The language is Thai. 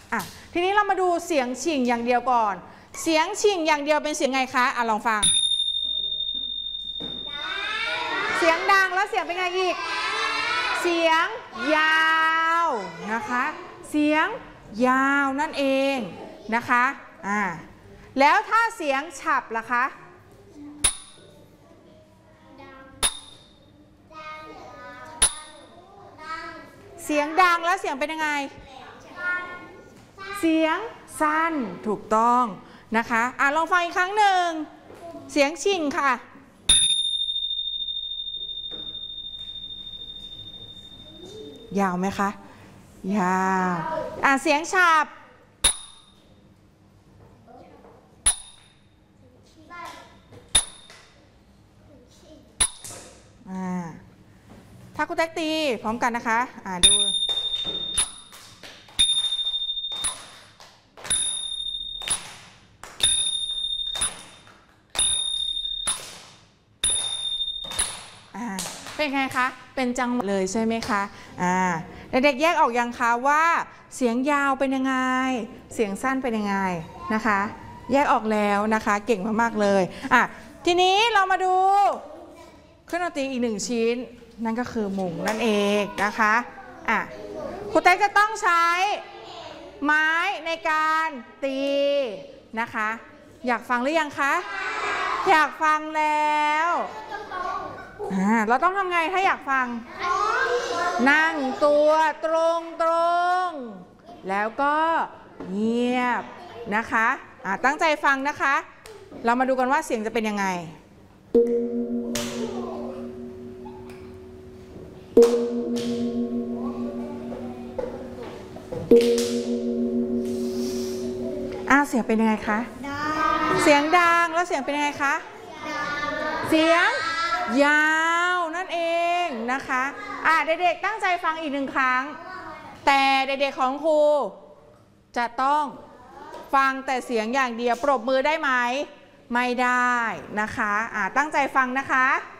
ทีนี้เรามาดูเสียงฉิ่งอย่างเดียวก่อนเสียงฉิ่งอย่างเดียวเป็นเสียงไงคะลองฟังเสียงดังแล้วเสียงเป็นไงอีกเสียงยาวนะคะเสียงยาวนั่นเองนะคะแล้วถ้าเสียงฉับล่ะคะเสียงดังแล้วเสียงเป็นยังไงเสียงสั้นถูกต้องนะคะลองฟังอีกครั้งหนึ่งเสียงฉิ่งค่ะยาวไหมคะยาวเสียงฉับถ้าคุณแท็กตีพร้อมกันนะคะดูเป็นไงคะเป็นจังเลยใช่ไหมคะเด็กๆแยกออกยังคะว่าเสียงยาวเป็นยังไงเสียงสั้นเป็นยังไงนะคะแยกออกแล้วนะคะเก่งมากๆเลยทีนี้เรามาดูเครื่องดนตรีอีก1ชิ้นนั่นก็คือหมุงนั่นเองนะคะครูแท็กจะต้องใช้ไม้ในการตีนะคะอยากฟังหรือยังคะอยากฟังแล้วเราต้องทำไงถ้าอยากฟังนั่งตัวตรงแล้วก็เงียบนะคะตั้งใจฟังนะคะเรามาดูกันว่าเสียงจะเป็นยังไงเสียงเป็นยังไงคะเสียงดังแล้วเสียงเป็นยังไงคะเสียงยาวนั่นเองนะคะเด็กๆตั้งใจฟังอีก1ครั้งแต่เด็กๆของครูจะต้องฟังแต่เสียงอย่างเดียวปรบมือได้ไหมไม่ได้นะคะตั้งใจฟังนะคะ